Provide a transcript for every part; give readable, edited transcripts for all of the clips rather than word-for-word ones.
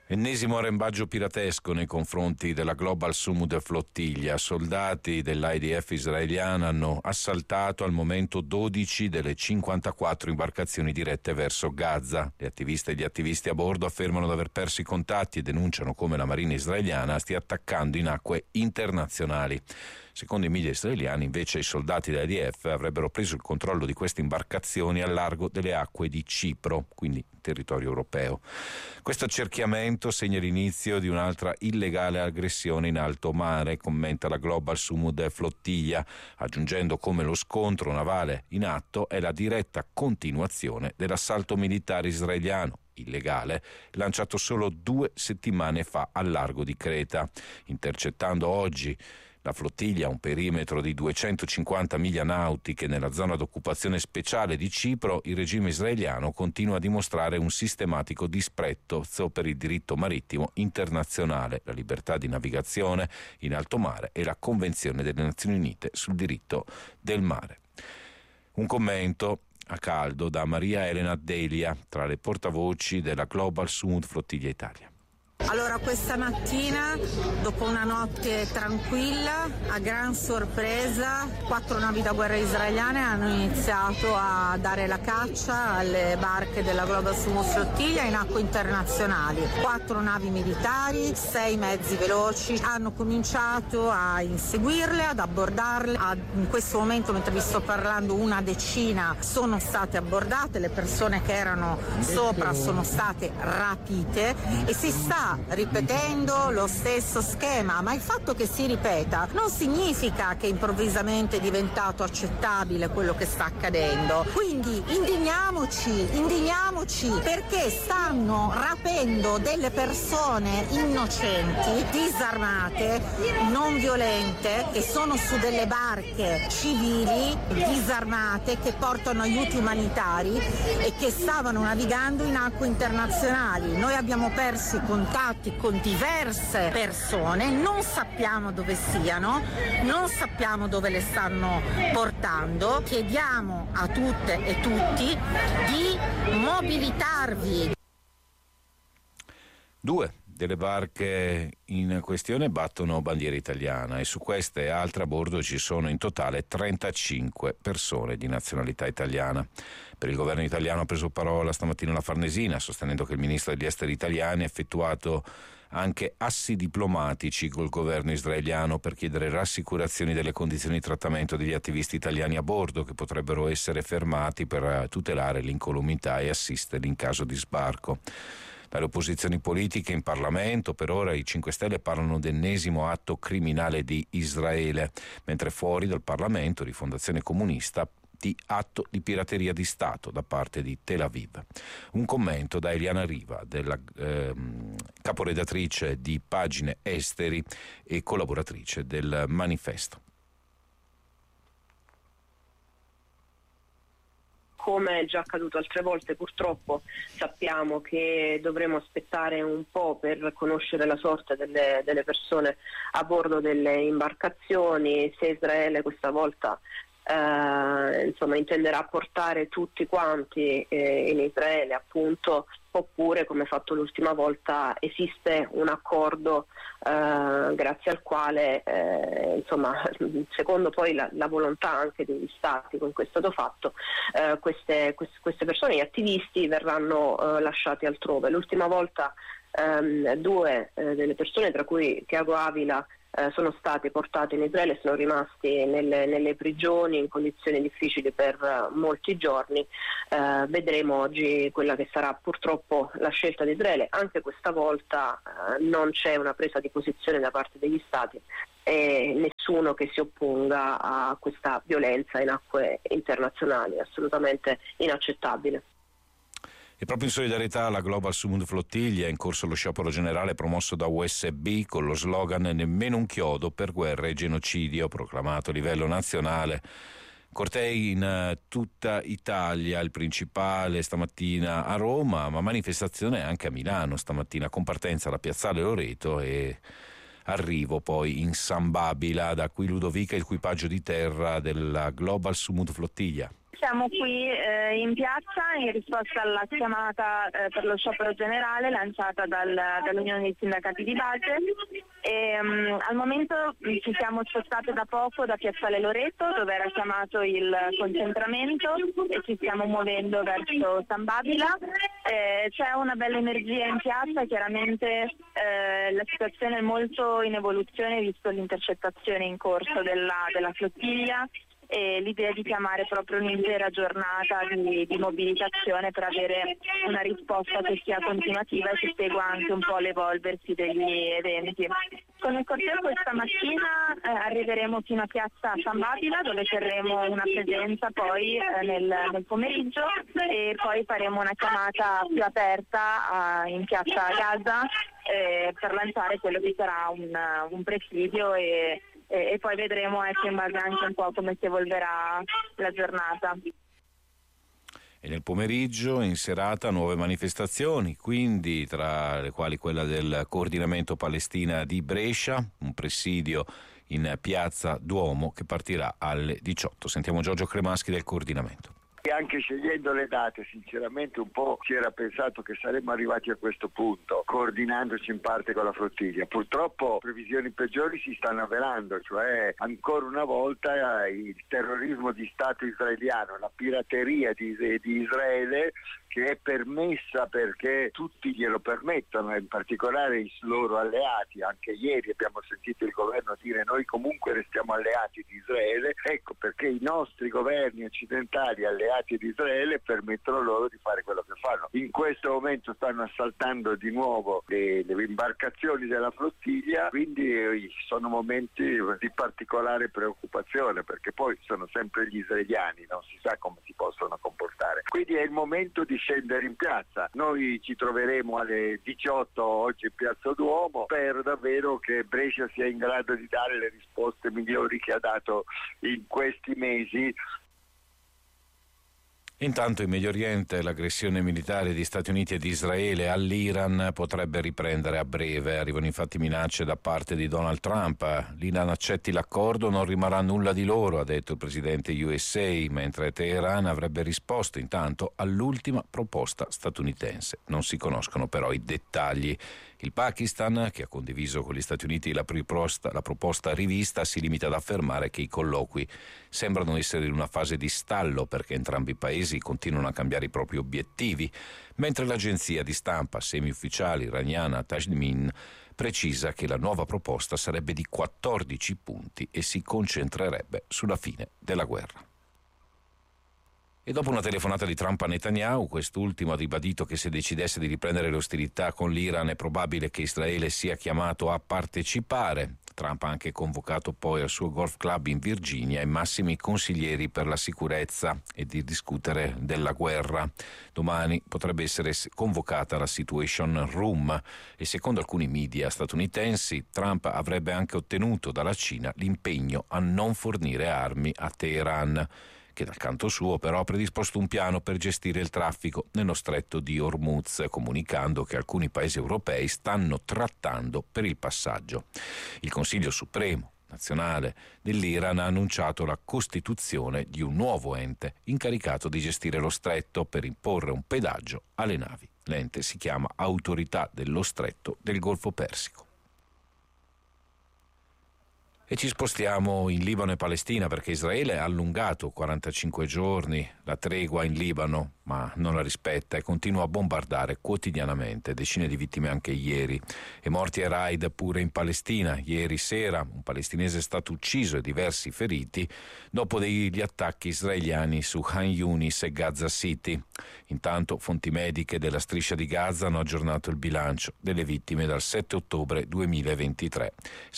Ennesimo arrembaggio piratesco nei confronti della Global Sumud Flottiglia. Soldati dell'IDF israeliana hanno assaltato al momento 12 delle 54 imbarcazioni dirette verso Gaza. Le attiviste e gli attivisti a bordo affermano di aver perso i contatti e denunciano come la marina israeliana stia attaccando in acque internazionali. Secondo i media israeliani, invece, i soldati dell'IDF avrebbero preso il controllo di queste imbarcazioni al largo delle acque di Cipro, quindi territorio europeo. Questo accerchiamento segna l'inizio di un'altra illegale aggressione in alto mare, commenta la Global Sumud Flottiglia, aggiungendo come lo scontro navale in atto è la diretta continuazione dell'assalto militare israeliano illegale, lanciato solo 2 settimane fa al largo di Creta. Intercettando oggi la flottiglia ha un perimetro di 250 miglia nautiche nella zona d'occupazione speciale di Cipro. Il regime israeliano continua a dimostrare un sistematico disprezzo per il diritto marittimo internazionale, la libertà di navigazione in alto mare e la Convenzione delle Nazioni Unite sul diritto del mare. Un commento a caldo da Maria Elena Delia, tra le portavoci della Global Sumud Flottiglia Italia. Allora, questa mattina, dopo una notte tranquilla, a gran sorpresa, 4 navi da guerra israeliane hanno iniziato a dare la caccia alle barche della Global Sumud Flottiglia in acque internazionali. 4 navi militari, 6 mezzi veloci hanno cominciato a inseguirle, ad abbordarle. In questo momento, mentre vi sto parlando, una decina sono state abbordate, le persone che erano sopra sono state rapite e si sta ripetendo lo stesso schema, ma il fatto che si ripeta non significa che improvvisamente è diventato accettabile quello che sta accadendo. Quindi indigniamoci perché stanno rapendo delle persone innocenti, disarmate, non violente, che sono su delle barche civili disarmate che portano aiuti umanitari e che stavano navigando in acque internazionali. Noi abbiamo perso i contatti con diverse persone, non sappiamo dove siano, non sappiamo dove le stanno portando. Chiediamo a tutte e tutti di mobilitarvi. 2 delle barche in questione battono bandiera italiana e su queste e altre a bordo ci sono in totale 35 persone di nazionalità italiana. Per il governo italiano ha preso parola stamattina la Farnesina, sostenendo che il ministro degli esteri italiani ha effettuato anche assi diplomatici col governo israeliano per chiedere rassicurazioni delle condizioni di trattamento degli attivisti italiani a bordo, che potrebbero essere fermati per tutelare l'incolumità e assisterli in caso di sbarco. Dalle opposizioni politiche in Parlamento per ora i 5 Stelle parlano d'ennesimo atto criminale di Israele, mentre fuori dal Parlamento Rifondazione Comunista di atto di pirateria di Stato da parte di Tel Aviv. Un commento da Eliana Riva, della caporedattrice di Pagine Esteri e collaboratrice del Manifesto. Come è già accaduto altre volte, purtroppo sappiamo che dovremo aspettare un po' per conoscere la sorte delle persone a bordo delle imbarcazioni, se Israele questa volta intenderà portare tutti quanti in Israele, appunto, oppure, come fatto l'ultima volta, esiste un accordo grazie al quale secondo poi la volontà anche degli stati con cui è stato fatto, queste persone, gli attivisti, verranno lasciati altrove. L'ultima volta 2 delle persone, tra cui Thiago Avila, sono stati portati in Israele, sono rimasti nelle prigioni in condizioni difficili per molti giorni. Vedremo oggi quella che sarà purtroppo la scelta di Israele. Anche questa volta non c'è una presa di posizione da parte degli stati e nessuno che si opponga a questa violenza in acque internazionali, assolutamente inaccettabile. E proprio in solidarietà alla Global Sumud Flottiglia è in corso lo sciopero generale promosso da USB con lo slogan "Nemmeno un chiodo per guerra e genocidio", proclamato a livello nazionale. Cortei in tutta Italia, il principale stamattina a Roma, ma manifestazione anche a Milano stamattina, con partenza alla Piazzale Loreto e arrivo poi in San Babila, da qui Ludovica, equipaggio di terra della Global Sumud Flottiglia. Siamo qui in piazza in risposta alla chiamata per lo sciopero generale lanciata dall'Unione dei Sindacati di Base e al momento ci siamo spostate da poco da Piazzale Loreto, dove era chiamato il concentramento, e ci stiamo muovendo verso San Babila. C'è una bella energia in piazza, chiaramente la situazione è molto in evoluzione visto l'intercettazione in corso della flottiglia, e l'idea di chiamare proprio un'intera giornata di mobilitazione per avere una risposta che sia continuativa e che segua anche un po' l'evolversi degli eventi. Con il corteo questa mattina arriveremo fino a piazza San Babila, dove terremo una presenza poi nel pomeriggio, e poi faremo una chiamata più aperta in piazza Gaza per lanciare quello che sarà un presidio e poi vedremo in base anche un po' come si evolverà la giornata. E nel pomeriggio, in serata, nuove manifestazioni, quindi tra le quali quella del Coordinamento Palestina di Brescia, un presidio in piazza Duomo che partirà alle 18. Sentiamo Giorgio Cremaschi del Coordinamento. E anche scegliendo le date, sinceramente un po' si era pensato che saremmo arrivati a questo punto, coordinandoci in parte con la flottiglia. Purtroppo previsioni peggiori si stanno avverando, cioè ancora una volta il terrorismo di Stato israeliano, la pirateria di Israele, che è permessa perché tutti glielo permettono, in particolare i loro alleati. Anche ieri abbiamo sentito il governo dire noi comunque restiamo alleati di Israele, ecco perché i nostri governi occidentali alleati di Israele permettono loro di fare quello che fanno. In questo momento stanno assaltando di nuovo le imbarcazioni della flottiglia, quindi sono momenti di particolare preoccupazione, perché poi sono sempre gli israeliani, non si sa come si possono comportare. Quindi è il momento di scendere in piazza. Noi ci troveremo alle 18 oggi in piazza Duomo per davvero che Brescia sia in grado di dare le risposte migliori che ha dato in questi mesi. Intanto in Medio Oriente l'aggressione militare di Stati Uniti e di Israele all'Iran potrebbe riprendere a breve. Arrivano infatti minacce da parte di Donald Trump. L'Iran accetti l'accordo, non rimarrà nulla di loro, ha detto il presidente USA, mentre Teheran avrebbe risposto intanto all'ultima proposta statunitense. Non si conoscono però i dettagli. Il Pakistan, che ha condiviso con gli Stati Uniti la proposta rivista, si limita ad affermare che i colloqui sembrano essere in una fase di stallo perché entrambi i paesi continuano a cambiare i propri obiettivi, mentre l'agenzia di stampa semi-ufficiale iraniana Tajmin precisa che la nuova proposta sarebbe di 14 punti e si concentrerebbe sulla fine della guerra. E dopo una telefonata di Trump a Netanyahu, quest'ultimo ha ribadito che se decidesse di riprendere le ostilità con l'Iran è probabile che Israele sia chiamato a partecipare. Trump ha anche convocato poi al suo golf club in Virginia i massimi consiglieri per la sicurezza e di discutere della guerra. Domani potrebbe essere convocata la Situation Room e secondo alcuni media statunitensi Trump avrebbe anche ottenuto dalla Cina l'impegno a non fornire armi a Teheran, che dal canto suo però ha predisposto un piano per gestire il traffico nello stretto di Hormuz, comunicando che alcuni paesi europei stanno trattando per il passaggio. Il Consiglio Supremo Nazionale dell'Iran ha annunciato la costituzione di un nuovo ente incaricato di gestire lo stretto per imporre un pedaggio alle navi. L'ente si chiama Autorità dello Stretto del Golfo Persico. E ci spostiamo in Libano e Palestina perché Israele ha allungato 45 giorni la tregua in Libano, ma non la rispetta e continua a bombardare quotidianamente, decine di vittime anche ieri, e morti e raid pure in Palestina. Ieri sera un palestinese è stato ucciso e diversi feriti dopo degli attacchi israeliani su Khan Yunis e Gaza City. Intanto fonti mediche della striscia di Gaza hanno aggiornato il bilancio delle vittime dal 7 ottobre 2023,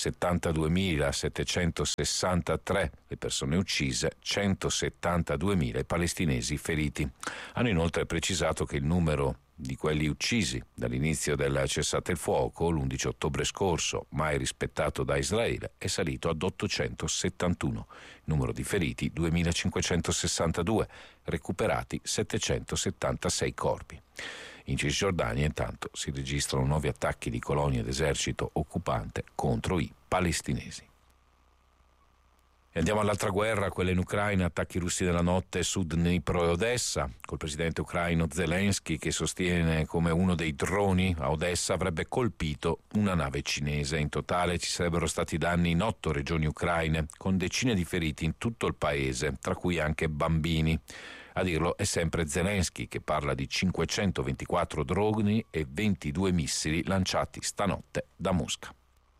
72.763 le persone uccise, 172.000 palestinesi feriti. Hanno inoltre precisato che il numero di quelli uccisi dall'inizio del cessate il fuoco l'11 ottobre scorso, mai rispettato da Israele, è salito ad 871. Il numero di feriti 2.562, recuperati 776 corpi. In Cisgiordania intanto si registrano nuovi attacchi di colonie d'esercito occupante contro i palestinesi. E andiamo all'altra guerra, quella in Ucraina, attacchi russi nella notte su Dnipro e Odessa, col presidente ucraino Zelensky che sostiene come uno dei droni a Odessa avrebbe colpito una nave cinese. In totale ci sarebbero stati danni in 8 regioni ucraine, con decine di feriti in tutto il paese, tra cui anche bambini. A dirlo è sempre Zelensky, che parla di 524 droni e 22 missili lanciati stanotte da Mosca.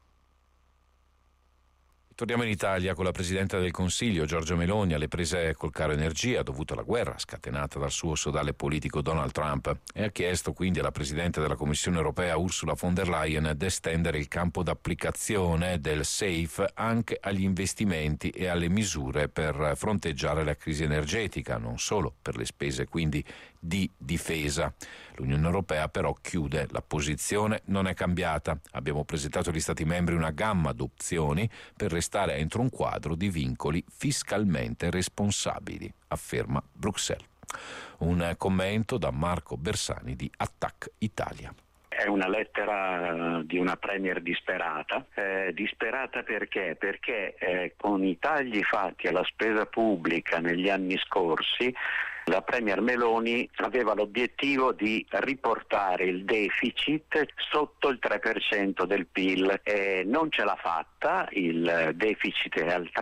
Torniamo in Italia con la Presidente del Consiglio, Giorgia Meloni, alle prese col caro energia dovuto alla guerra scatenata dal suo sodale politico Donald Trump e ha chiesto quindi alla Presidente della Commissione europea Ursula von der Leyen di estendere il campo d'applicazione del SAFE anche agli investimenti e alle misure per fronteggiare la crisi energetica, non solo per le spese quindi di difesa. L'Unione Europea però chiude, la posizione non è cambiata. Abbiamo presentato agli Stati membri una gamma di opzioni per restare entro un quadro di vincoli fiscalmente responsabili, afferma Bruxelles. Un commento da Marco Bersani di Attac Italia. È una lettera di una premier disperata. Disperata perché? Perché con i tagli fatti alla spesa pubblica negli anni scorsi la premier Meloni aveva l'obiettivo di riportare il deficit sotto il 3% del PIL. Non ce l'ha fatta, il deficit è al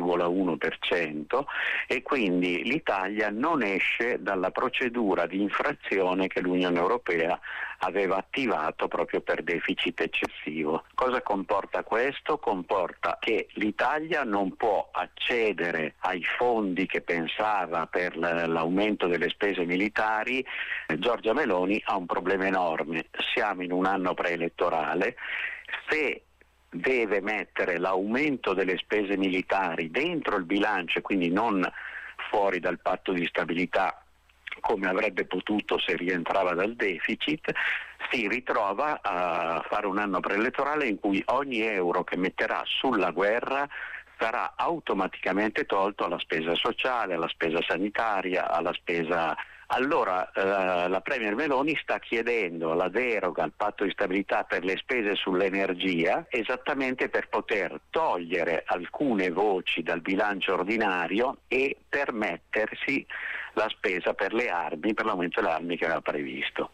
3,1% e quindi l'Italia non esce dalla procedura di infrazione che l'Unione Europea aveva attivato proprio per deficit eccessivo. Cosa comporta questo? Comporta che l'Italia non può accedere ai fondi che pensava per l'aumento delle spese militari. Giorgia Meloni ha un problema enorme. Siamo in un anno preelettorale. Se deve mettere l'aumento delle spese militari dentro il bilancio e quindi non fuori dal patto di stabilità come avrebbe potuto se rientrava dal deficit, si ritrova a fare un anno preelettorale in cui ogni euro che metterà sulla guerra sarà automaticamente tolto alla spesa sociale, alla spesa sanitaria, alla spesa. Allora la Premier Meloni sta chiedendo la deroga al patto di stabilità per le spese sull'energia esattamente per poter togliere alcune voci dal bilancio ordinario e permettersi la spesa per le armi, per l'aumento delle armi che aveva previsto.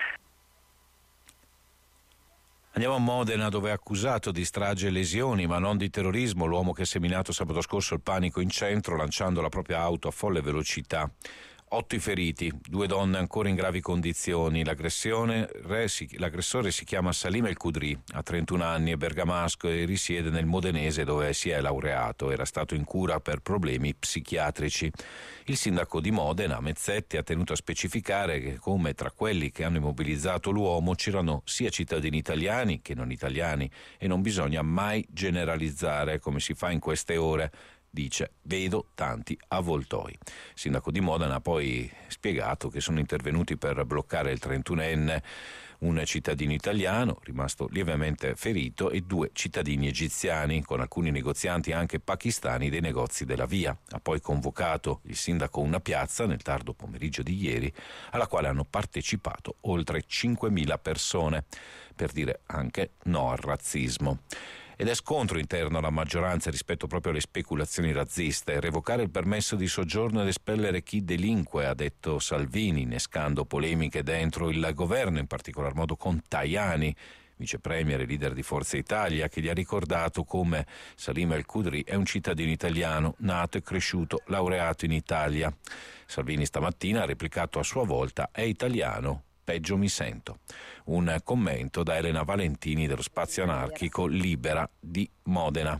Andiamo a Modena, dove è accusato di strage e lesioni, ma non di terrorismo, l'uomo che ha seminato sabato scorso il panico in centro lanciando la propria auto a folle velocità. 8 i feriti, 2 donne ancora in gravi condizioni. L'aggressore si chiama Salim El Khudri, ha 31 anni, è bergamasco e risiede nel modenese dove si è laureato. Era stato in cura per problemi psichiatrici. Il sindaco di Modena, Mezzetti, ha tenuto a specificare che come tra quelli che hanno immobilizzato l'uomo c'erano sia cittadini italiani che non italiani e non bisogna mai generalizzare come si fa in queste ore. Dice, vedo tanti avvoltoi. Il sindaco di Modena ha poi spiegato che sono intervenuti per bloccare il 31enne, un cittadino italiano rimasto lievemente ferito e 2 cittadini egiziani, con alcuni negozianti anche pakistani dei negozi della via. Ha poi convocato il sindaco una piazza nel tardo pomeriggio di ieri alla quale hanno partecipato oltre 5.000 persone per dire anche no al razzismo. Ed è scontro interno alla maggioranza rispetto proprio alle speculazioni razziste. Revocare il permesso di soggiorno ed espellere chi delinque, ha detto Salvini, innescando polemiche dentro il governo, in particolar modo con Tajani, vice premier e leader di Forza Italia, che gli ha ricordato come Salim El Khudri è un cittadino italiano, nato e cresciuto, laureato in Italia. Salvini stamattina ha replicato a sua volta, è italiano, peggio mi sento. Un commento da Elena Valentini dello Spazio Anarchico Libera di Modena.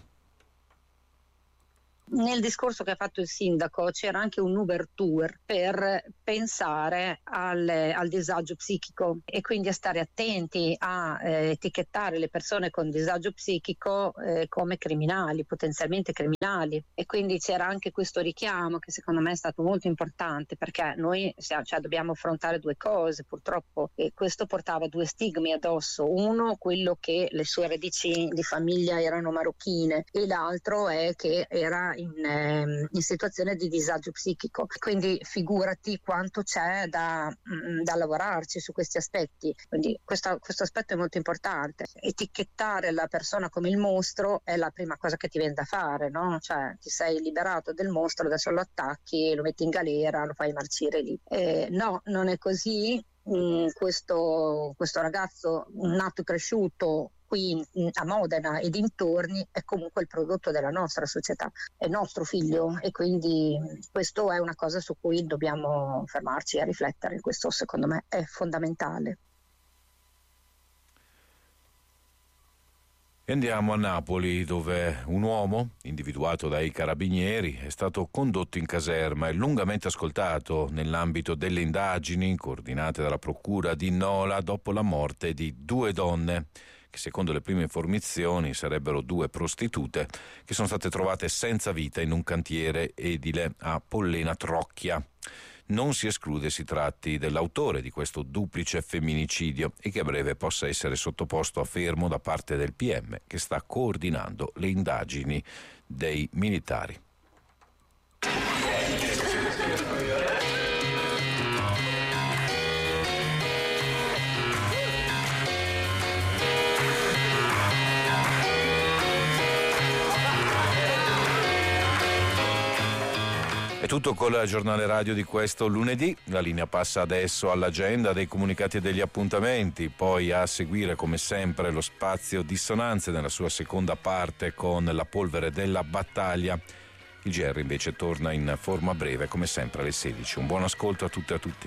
Nel discorso che ha fatto il sindaco c'era anche un'ouverture per pensare al disagio psichico e quindi a stare attenti a etichettare le persone con disagio psichico come criminali, potenzialmente criminali, e quindi c'era anche questo richiamo che secondo me è stato molto importante, perché noi dobbiamo affrontare 2 cose purtroppo, e questo portava 2 stigmi addosso: uno, quello che le sue radici di famiglia erano marocchine, e l'altro è che era in situazione di disagio psichico. Quindi figurati quanto c'è da lavorarci su questi aspetti. Quindi questo aspetto è molto importante. Etichettare la persona come il mostro è la prima cosa che ti viene da fare, no? Cioè ti sei liberato del mostro, adesso lo attacchi, lo metti in galera, lo fai marcire lì. No, non è così. Questo ragazzo nato e cresciuto qui a Modena e dintorni è comunque il prodotto della nostra società, è il nostro figlio, e quindi questo è una cosa su cui dobbiamo fermarci a riflettere. Questo secondo me è fondamentale. Andiamo a Napoli, dove un uomo, individuato dai carabinieri, è stato condotto in caserma e lungamente ascoltato nell'ambito delle indagini coordinate dalla procura di Nola dopo la morte di 2 donne, che secondo le prime informazioni sarebbero 2 prostitute che sono state trovate senza vita in un cantiere edile a Pollena Trocchia. Non si esclude si tratti dell'autore di questo duplice femminicidio e che a breve possa essere sottoposto a fermo da parte del PM, che sta coordinando le indagini dei militari. È tutto con il giornale radio di questo lunedì. La linea passa adesso all'agenda dei comunicati e degli appuntamenti, poi a seguire come sempre lo spazio dissonanze nella sua seconda parte con la polvere della battaglia. Il GR invece torna in forma breve come sempre alle 16. Un buon ascolto a tutte e a tutti.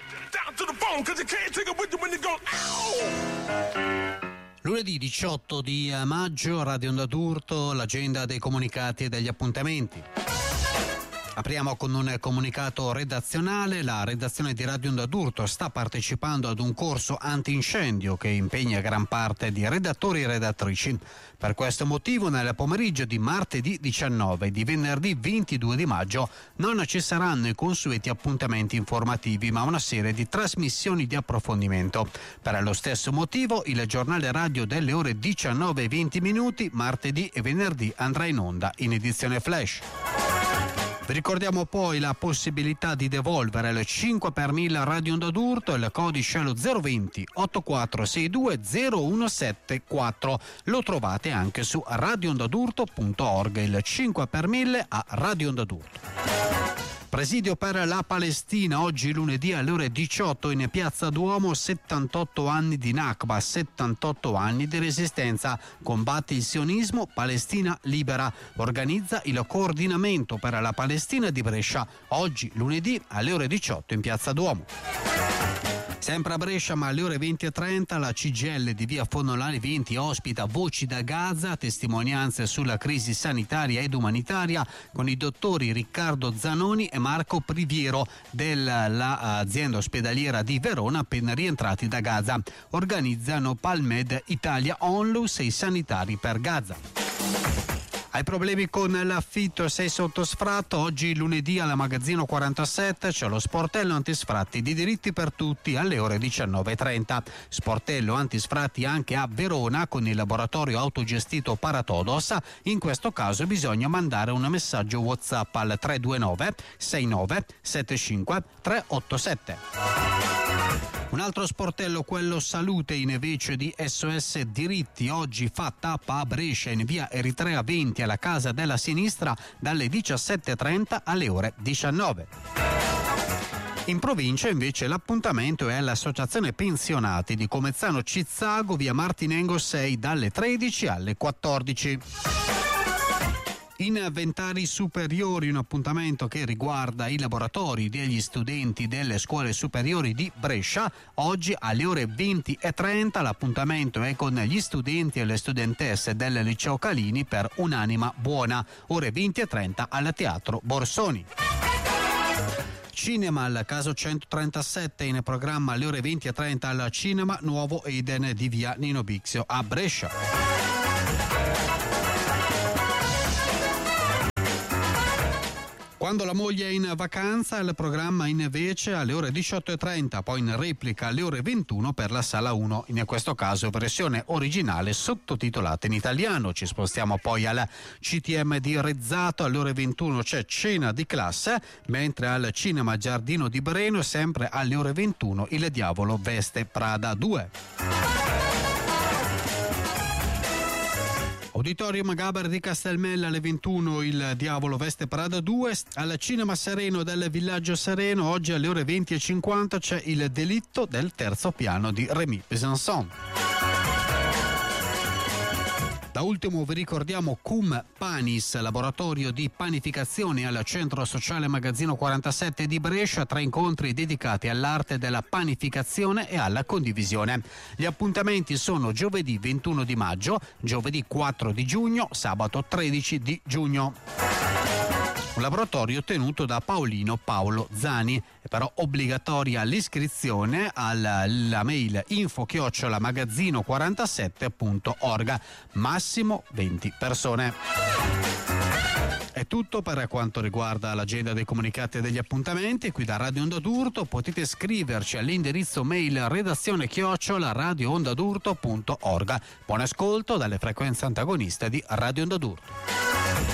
Lunedì 18 di maggio, Radio Onda d'Urto, l'agenda dei comunicati e degli appuntamenti. Apriamo con un comunicato redazionale. La redazione di Radio Onda d'Urto sta partecipando ad un corso antincendio che impegna gran parte di redattori e redattrici. Per questo motivo nel pomeriggio di martedì 19 e di venerdì 22 di maggio non ci saranno i consueti appuntamenti informativi, ma una serie di trasmissioni di approfondimento. Per lo stesso motivo il giornale radio delle ore 19:20 martedì e venerdì andrà in onda in edizione flash. Vi ricordiamo poi la possibilità di devolvere il 5 per 1000 Radio Onda d'Urto e il codice lo 020 8462 0174. Lo trovate anche su radioondadurto.org. Il 5 per 1000 a Radio Onda d'Urto. Presidio per la Palestina, oggi lunedì alle ore 18 in Piazza Duomo, 78 anni di Nakba, 78 anni di resistenza. Combatte il sionismo, Palestina libera. Organizza il coordinamento per la Palestina di Brescia, oggi lunedì alle ore 18 in Piazza Duomo. Sempre a Brescia, ma alle ore 20:30, la CGIL di via Fonolari 20 ospita Voci da Gaza, testimonianze sulla crisi sanitaria ed umanitaria con i dottori Riccardo Zanoni e Marco Priviero dell'azienda ospedaliera di Verona, appena rientrati da Gaza. Organizzano Palmed Italia Onlus e i sanitari per Gaza. Hai problemi con l'affitto e sei sotto sfratto? Oggi lunedì alla Magazzino 47 c'è lo sportello antisfratti di Diritti per Tutti alle ore 19:30. Sportello antisfratti anche a Verona con il laboratorio autogestito Paratodos. In questo caso bisogna mandare un messaggio WhatsApp al 329 69 75 387. Un altro sportello, quello salute invece di SOS Diritti, oggi fa tappa a Brescia in via Eritrea 20 alla Casa della Sinistra dalle 17:30 alle ore 19. In provincia invece l'appuntamento è all'Associazione Pensionati di Comezzano Cizzago, via Martinengo 6 dalle 13 alle 14. Inventari superiori, un appuntamento che riguarda i laboratori degli studenti delle scuole superiori di Brescia. Oggi alle ore 20:30 l'appuntamento è con gli studenti e le studentesse del liceo Calini per Un'anima buona. Ore 20:30 al Teatro Borsoni. Cinema, al caso 137 in programma alle ore 20:30 al Cinema Nuovo Eden di via Nino Bixio a Brescia. Quando la moglie è in vacanza, il programma invece alle ore 18.30, poi in replica alle ore 21 per la sala 1, in questo caso versione originale sottotitolata in italiano. Ci spostiamo poi al CTM di Rezzato, alle ore 21 c'è Cena di classe, mentre al Cinema Giardino di Breno, sempre alle ore 21, Il Diavolo veste Prada 2. Auditorium Gaber di Castelmella alle 21 Il Diavolo veste Prada 2. Al Cinema Sereno del Villaggio Sereno oggi alle ore 20.50 c'è Il delitto del terzo piano di Rémy Besançon. Da ultimo vi ricordiamo Cum Panis, laboratorio di panificazione al Centro Sociale Magazzino 47 di Brescia, 3 incontri dedicati all'arte della panificazione e alla condivisione. Gli appuntamenti sono giovedì 21 di maggio, giovedì 4 di giugno, sabato 13 di giugno. Un laboratorio tenuto da Paolo Zani, è però obbligatoria l'iscrizione alla mail info@magazzino47.org, massimo 20 persone. È tutto per quanto riguarda l'agenda dei comunicati e degli appuntamenti. Qui da Radio Onda d'Urto potete scriverci all'indirizzo mail redazione@radioondadurto.org. Buon ascolto dalle frequenze antagoniste di Radio Onda d'Urto.